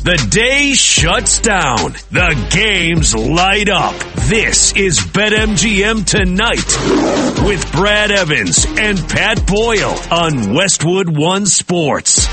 The day shuts down. The games light up. This is BetMGM Tonight with Brad Evans and Pat Boyle on Westwood One Sports.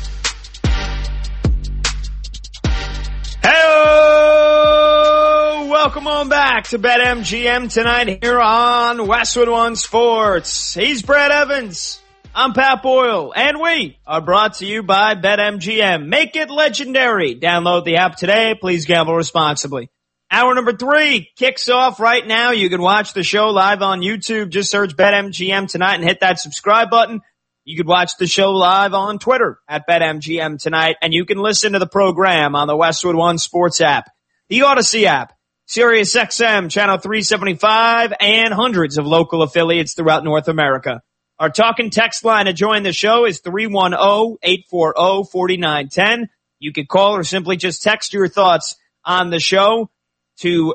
Hello! Welcome on back to BetMGM Tonight here on Westwood One Sports. He's Brad Evans. I'm Pat Boyle, and we are brought to you by BetMGM. Make it legendary. Download the app today. Please gamble responsibly. Hour number 3 kicks off right now. You can watch the show live on YouTube. Just search BetMGM Tonight and hit that subscribe button. You could watch the show live on Twitter at BetMGM Tonight, and you can listen to the program on the Westwood One Sports app, the Odyssey app, Sirius XM, Channel 375, and hundreds of local affiliates throughout North America. Our talking text line to join the show is 310-840-4910. You can call or simply just text your thoughts on the show to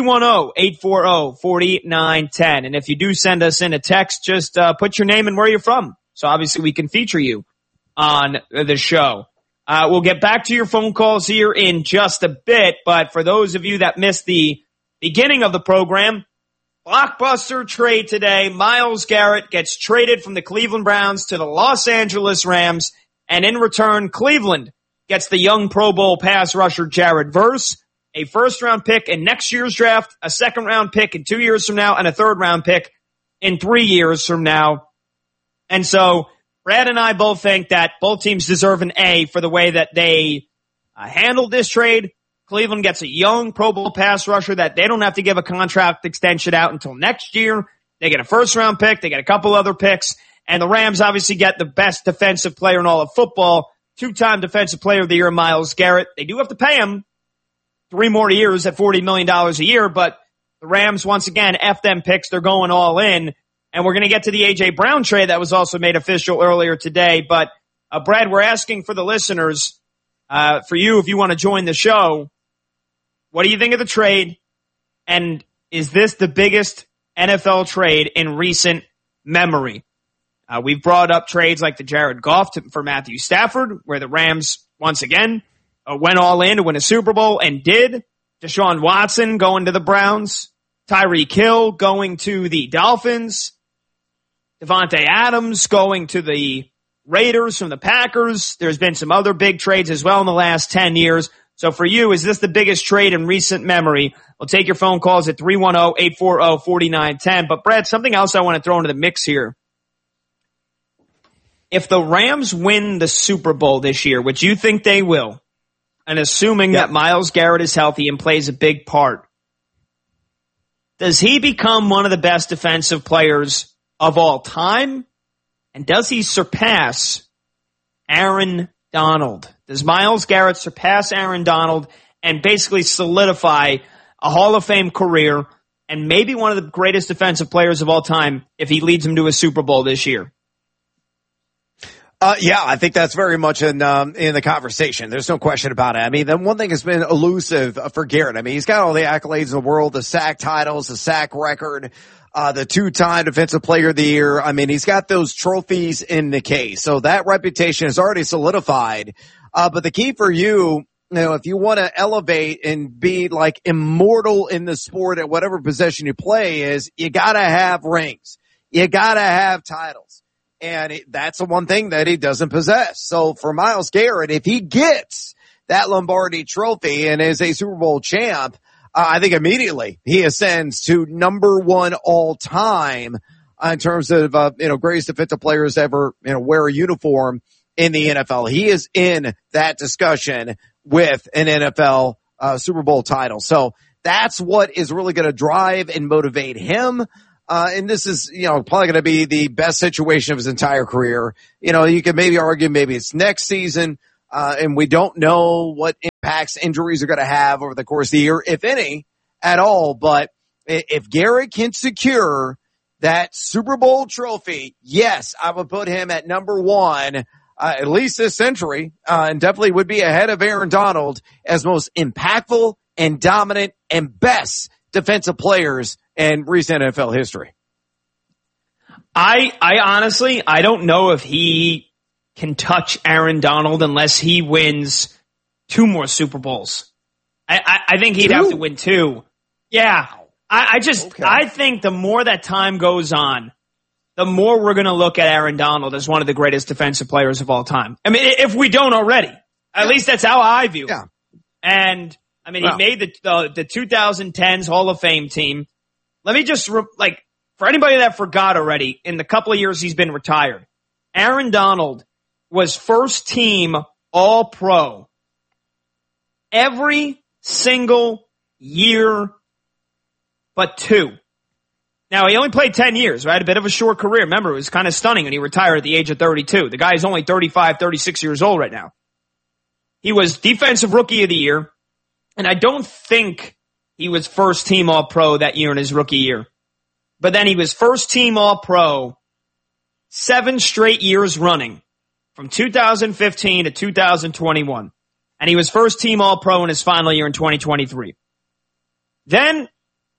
310-840-4910. And if you do send us in a text, just put your name and where you're from. So obviously we can feature you on the show. We'll get back to your phone calls here in just a bit, but for those of you that missed the beginning of the program, blockbuster trade today. Myles Garrett gets traded from the Cleveland Browns to the Los Angeles Rams, and in return, Cleveland gets the young Pro Bowl pass rusher Jared Verse, a first-round pick in next year's draft, a second-round pick in 2 years from now, and a third-round pick in 3 years from now. And so Brad and I both think that both teams deserve an A for the way that they handled this trade. Cleveland gets a young Pro Bowl pass rusher that they don't have to give a contract extension out until next year. They get a first-round pick. They get a couple other picks. And the Rams obviously get the best defensive player in all of football, two-time Defensive Player of the Year, Myles Garrett. They do have to pay him 3 more years at $40 million a year, but the Rams, once again, F them picks. They're going all in. And we're going to get to the A.J. Brown trade that was also made official earlier today. But, Brad, we're asking for the listeners, for you, if you want to join the show, what do you think of the trade? And is this the biggest NFL trade in recent memory? We've brought up trades like the Jared Goff for Matthew Stafford, where the Rams, once again, went all in to win a Super Bowl and did. Deshaun Watson going to the Browns. Tyreek Hill going to the Dolphins. Devontae Adams going to the Raiders from the Packers. There's been some other big trades as well in the last 10 years. So for you, is this the biggest trade in recent memory? We'll take your phone calls at 310-840-4910. But Brad, something else I want to throw into the mix here. If the Rams win the Super Bowl this year, which you think they will, and assuming that Myles Garrett is healthy and plays a big part, does he become one of the best defensive players of all time? And does he surpass Aaron Donald? Does Myles Garrett surpass Aaron Donald and basically solidify a Hall of Fame career and maybe one of the greatest defensive players of all time if he leads them to a Super Bowl this year? Yeah, I think that's very much in the conversation. There's no question about it. I mean, the one thing has been elusive for Garrett. I mean, he's got all the accolades in the world, the sack titles, the sack record, the 2-time Defensive Player of the Year. I mean, he's got those trophies in the case. So that reputation is already solidified. But the key for you, if you want to elevate and be like immortal in the sport at whatever position you play is, you gotta have rings. You gotta have titles. And that's the one thing that he doesn't possess. So for Myles Garrett, if he gets that Lombardi trophy and is a Super Bowl champ, I think immediately he ascends to number 1 all time in terms of, greatest defensive players ever, wear a uniform in the NFL. He is in that discussion with an NFL Super Bowl title. So that's what is really going to drive and motivate him. And this is, probably going to be the best situation of his entire career. You could maybe argue maybe it's next season. And we don't know what impacts injuries are going to have over the course of the year, if any at all. But if Garrett can secure that Super Bowl trophy, yes, I would put him at number 1, at least this century, and definitely would be ahead of Aaron Donald as most impactful and dominant and best defensive players in recent NFL history. I honestly, I don't know if he can touch Aaron Donald unless he wins 2 more Super Bowls. I think he'd have to win 2. Yeah. I think the more that time goes on, the more we're going to look at Aaron Donald as one of the greatest defensive players of all time. I mean, if we don't already, at least that's how I view it. And I mean, he made the 2010s Hall of Fame team. Let me just, for anybody that forgot already, in the couple of years he's been retired, Aaron Donald was first team All-Pro every single year but 2. Now, he only played 10 years, right? A bit of a short career. Remember, it was kind of stunning when he retired at the age of 32. The guy is only 35, 36 years old right now. He was Defensive Rookie of the Year, and I don't think he was first team All-Pro that year in his rookie year. But then he was first team All-Pro 7 straight years running from 2015 to 2021. And he was first team All-Pro in his final year in 2023. Then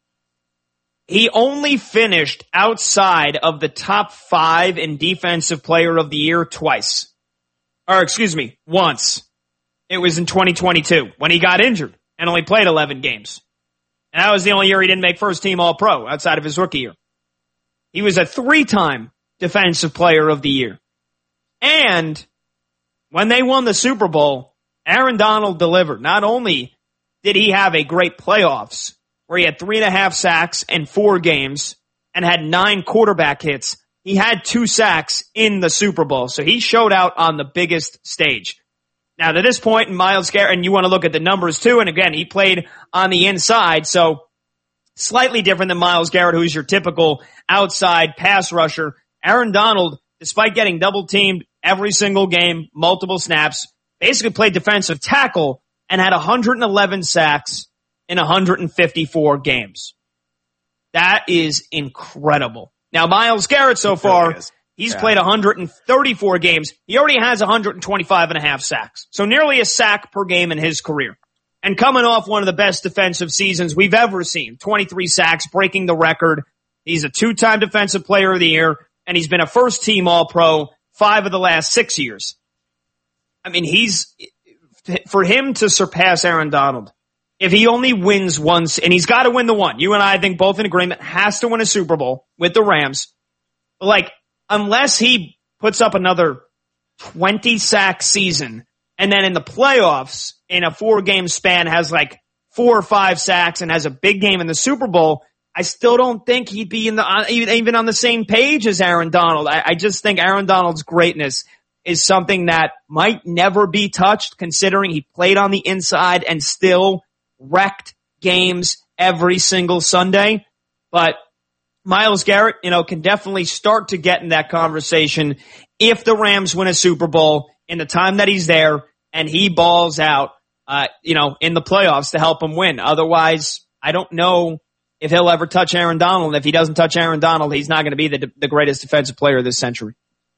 he only finished outside of the top 5 in Defensive Player of the Year twice. Once. It was in 2022 when he got injured and only played 11 games. And that was the only year he didn't make first team All-Pro outside of his rookie year. He was a 3-time Defensive Player of the Year. And when they won the Super Bowl, Aaron Donald delivered. Not only did he have a great playoffs where he had 3.5 sacks in 4 games and had 9 quarterback hits, he had 2 sacks in the Super Bowl. So he showed out on the biggest stage. Now, to this point, Myles Garrett, and you want to look at the numbers too, and again, he played on the inside, so slightly different than Myles Garrett, who's your typical outside pass rusher. Aaron Donald, despite getting double-teamed every single game, multiple snaps, basically played defensive tackle and had 111 sacks in 154 games. That is incredible. Now, Myles Garrett so far, he's played 134 games. He already has 125.5 sacks. So nearly a sack per game in his career. And coming off one of the best defensive seasons we've ever seen, 23 sacks, breaking the record. He's a 2-time Defensive Player of the Year, and he's been a first-team All-Pro 5 of the last 6 years. I mean, for him to surpass Aaron Donald, if he only wins once, and he's got to win the one. You and I think both in agreement, has to win a Super Bowl with the Rams. But unless he puts up another 20-sack season, and then in the playoffs, in a 4-game span, has 4 or 5 sacks and has a big game in the Super Bowl, I still don't think he'd be even on the same page as Aaron Donald. I just think Aaron Donald's greatness is something that might never be touched, considering he played on the inside and still wrecked games every single Sunday. But Myles Garrett, can definitely start to get in that conversation if the Rams win a Super Bowl in the time that he's there and he balls out, in the playoffs to help him win. Otherwise, I don't know if he'll ever touch Aaron Donald. If he doesn't touch Aaron Donald, he's not going to be the greatest defensive player of this century.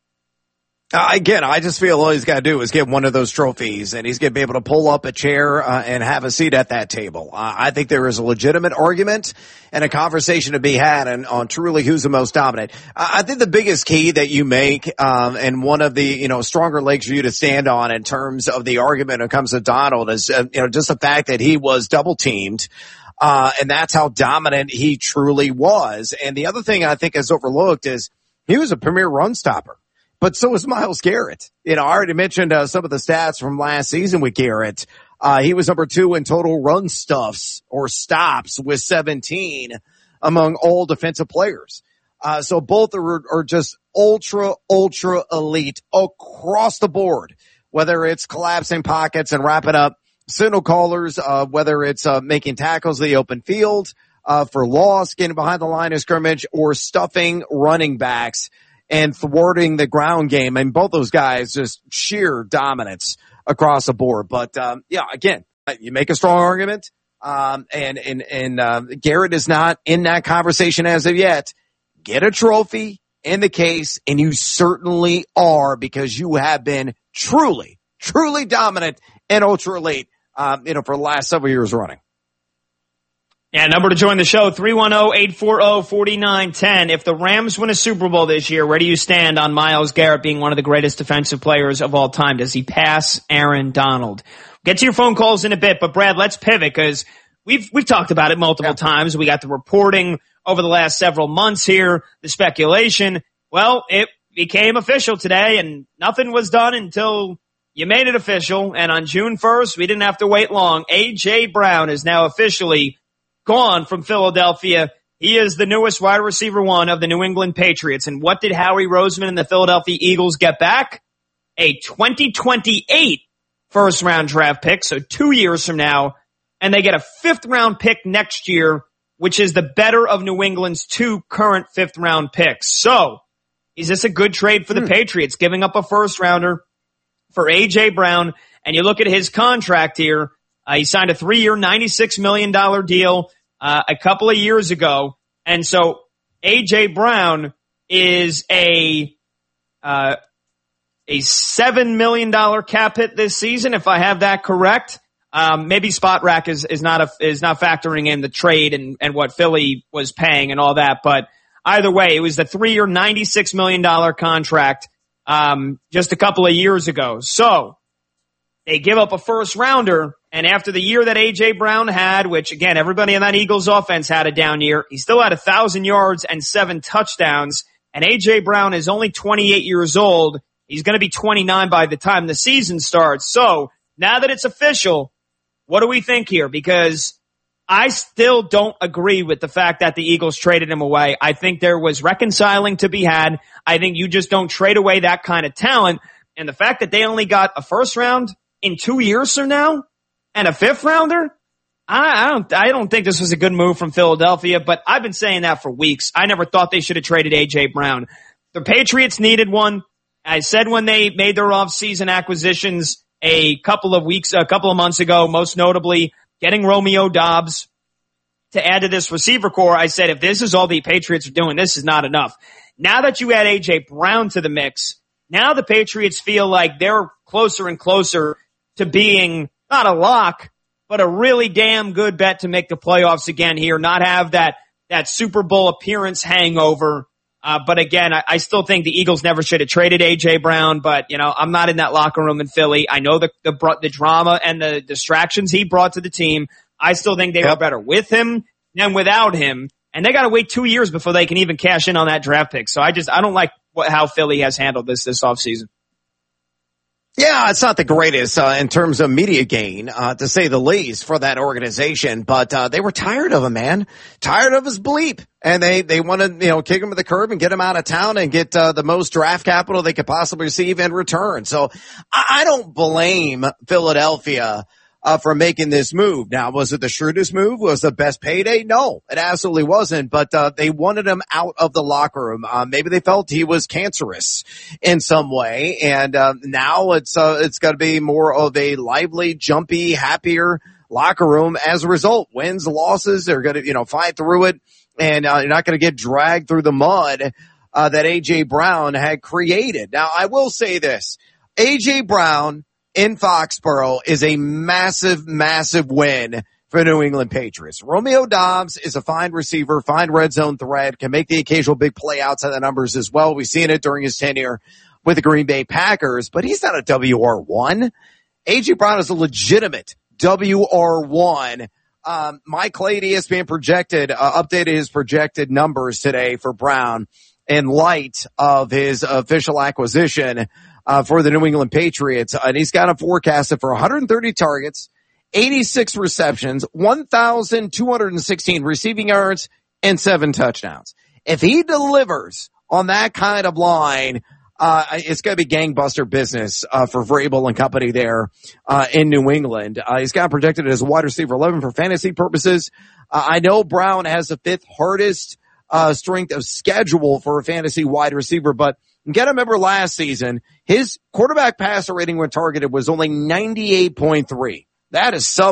Again, I just feel all he's got to do is get one of those trophies, and he's going to be able to pull up a chair and have a seat at that table. I think there is a legitimate argument and a conversation to be had on truly who's the most dominant. I think the biggest key that you make, and one of the stronger legs for you to stand on in terms of the argument when it comes to Donald is just the fact that he was double teamed. And that's how dominant he truly was. And the other thing I think is overlooked is he was a premier run stopper. But so is Myles Garrett. I already mentioned some of the stats from last season with Garrett. He was number 2 in total run stuffs or stops with 17 among all defensive players. So both are just ultra elite across the board, whether it's collapsing pockets and wrapping up signal callers, whether it's making tackles in the open field for loss, getting behind the line of scrimmage, or stuffing running backs and thwarting the ground game. And both those guys, just sheer dominance across the board. But, again, you make a strong argument. And Garrett is not in that conversation as of yet. Get a trophy in the case, and you certainly are, because you have been truly dominant and ultra elite, for the last several years running. Yeah, number to join the show, 310-840-4910. If the Rams win a Super Bowl this year, where do you stand on Myles Garrett being one of the greatest defensive players of all time? Does he pass Aaron Donald? Get to your phone calls in a bit, but Brad, let's pivot because we've talked about it multiple times. We got the reporting over the last several months here, the speculation. Well, it became official today, and nothing was done until you made it official. And on June 1st, we didn't have to wait long. A.J. Brown is now officially gone from Philadelphia. He is the newest wide receiver one of the New England Patriots. And what did Howie Roseman and the Philadelphia Eagles get back? A 2028 first-round draft pick, so 2 years from now. And they get a fifth-round pick next year, which is the better of New England's 2 current fifth-round picks. So, is this a good trade for the Patriots, giving up a first-rounder for A.J. Brown? And you look at his contract here. He signed a 3-year, $96 million deal a couple of years ago. And so A.J. Brown is a $7 million cap hit this season, if I have that correct. Maybe Spot Rack is not factoring in the trade and what Philly was paying and all that. But either way, it was the 3-year, $96 million contract just a couple of years ago. So they give up a first rounder, and after the year that A.J. Brown had, which again, everybody in that Eagles offense had a down year, he still had 1,000 yards and 7 touchdowns, and A.J. Brown is only 28 years old. He's going to be 29 by the time the season starts. So now that it's official, what do we think here? Because I still don't agree with the fact that the Eagles traded him away. I think there was reconciling to be had. I think you just don't trade away that kind of talent. And the fact that they only got a first round in 2 years from now and a fifth rounder, I don't think this was a good move from Philadelphia, but I've been saying that for weeks. I never thought they should have traded A.J. Brown. The Patriots needed one. I said when they made their off-season acquisitions a couple of months ago, most notably getting Romeo Doubs to add to this receiver core, I said, if this is all the Patriots are doing, this is not enough. Now that you add A.J. Brown to the mix, now the Patriots feel like they're closer and closer to being not a lock, but a really damn good bet to make the playoffs again here, not have that Super Bowl appearance hangover. But again, I still think the Eagles never should have traded A.J. Brown, but I'm not in that locker room in Philly. I know the drama and the distractions he brought to the team. I still think they were better with him than without him. And they got to wait 2 years before they can even cash in on that draft pick. So I don't like how Philly has handled this offseason. Yeah, it's not the greatest in terms of media gain, to say the least, for that organization. But they were tired of him, man. Tired of his bleep. And they want to, kick him to the curb and get him out of town and get the most draft capital they could possibly receive in return. So I don't blame Philadelphia for making this move. Now, was it the shrewdest move? Was it the best payday? No, it absolutely wasn't. But they wanted him out of the locker room. Maybe they felt he was cancerous in some way. And now it's got to be more of a lively, jumpy, happier locker room as a result. Wins, losses, they're going to fight through it, and you're not going to get dragged through the mud that A.J. Brown had created. Now, I will say this: A.J. Brown in Foxborough is a massive, massive win for New England Patriots. Romeo Doubs is a fine receiver, fine red zone threat, can make the occasional big play outside the numbers as well. We've seen it during his tenure with the Green Bay Packers, but he's not a WR1. A.J. Brown is a legitimate WR1. Mike Clay at ESPN updated his projected numbers today for Brown in light of his official acquisition for the New England Patriots. And he's got him forecasted for 130 targets, 86 receptions, 1,216 receiving yards, and 7 touchdowns. If he delivers on that kind of line, it's going to be gangbuster business for Vrabel and company there in New England. He's got projected as a wide receiver 11 for fantasy purposes. I know Brown has the 5th hardest strength of schedule for a fantasy wide receiver, but you got to remember last season, his quarterback passer rating when targeted was only 98.3. That is sub